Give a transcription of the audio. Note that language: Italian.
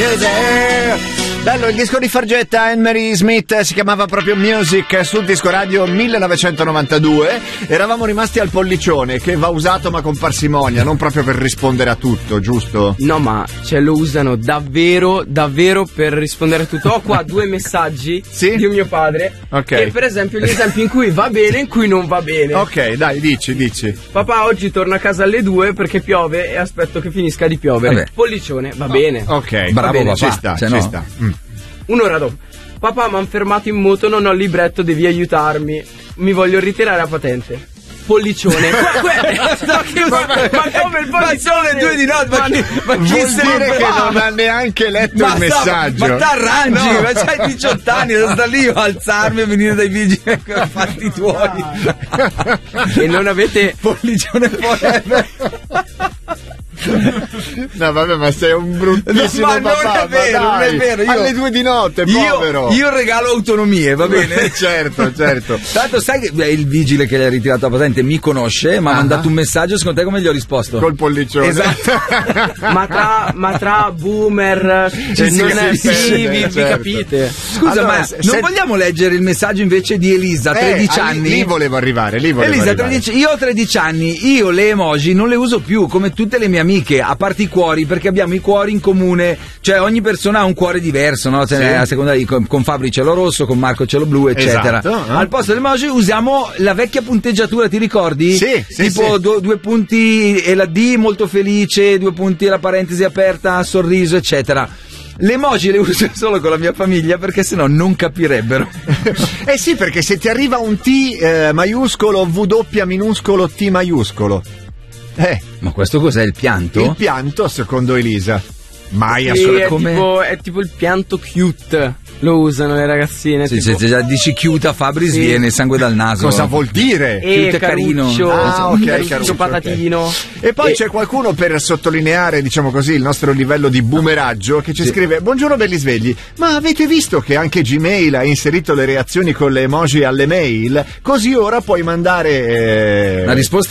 Bello, il disco di Fargetta, Anne-Marie Smith, si chiamava proprio Music, sul disco radio 1992. Eravamo rimasti al pollicione, che va usato ma con parsimonia, non proprio per rispondere a tutto, giusto? No, ma lo usano davvero per rispondere a tutto. Ho qua 2 messaggi di mio padre. Ok. E per esempio gli esempi in cui va bene e in cui non va bene. Ok, dai, dici. Papà oggi torna a casa alle 2 perché piove e aspetto che finisca di piovere. Vabbè. Pollicione, va bene. Ok, bravo bene, papà. ci sta. Un'ora dopo. Papà, m'han fermato in moto, non ho il libretto, devi aiutarmi. Mi voglio ritirare la patente. Pollicione. Ma come il pollicione? sono le 2 di notte. Ma chi vuol dire che non ha neanche letto il messaggio? Ma t'arrangi, ma c'hai 18 anni, devo stare lì io a alzarmi e venire dai vigili a fatti tuoi. E non avete pollicione forever. No vabbè, ma sei un bruttissimo papà. Non è vero, io, alle 2 di notte, povero. Io regalo autonomie, va bene? certo. Tanto sai che il vigile che le ha ritirato la patente mi conosce, ma ha mandato un messaggio, secondo te come gli ho risposto? Col pollicione. Esatto. ma tra boomer vi capite. Scusa, allora, non vogliamo leggere il messaggio invece di Elisa, 13 anni? Lì volevo arrivare. Elisa, 13, io ho 13 anni, io le emoji non le uso più, come tutte le mie amiche, a parte i cuori, perché abbiamo i cuori in comune, cioè ogni persona ha un cuore diverso, no? A seconda con Fabri ce l'ho rosso, con Marco ce l'ho blu, eccetera. Esatto, Al posto dell'emoji usiamo la vecchia punteggiatura, ti ricordi? Sì. Tipo 2 punti e la D molto felice, 2 punti e la parentesi aperta, sorriso, eccetera. Le emoji le uso solo con la mia famiglia perché sennò non capirebbero. Sì, perché se ti arriva un T maiuscolo, W minuscolo, T maiuscolo. Ma questo cos'è, il pianto? Il pianto, secondo Elisa. Mai è tipo il pianto cute. Lo usano le ragazzine. Sì, se già dici cute a Fabri sviene il sangue dal naso. Cosa vuol dire? Cute è carino. Caruccio, patatino. E poi c'è qualcuno, per sottolineare, diciamo così, il nostro livello di boomeraggio, che ci scrive: buongiorno belli svegli, ma avete visto che anche Gmail ha inserito le reazioni con le emoji alle mail? Così ora puoi mandare la risposta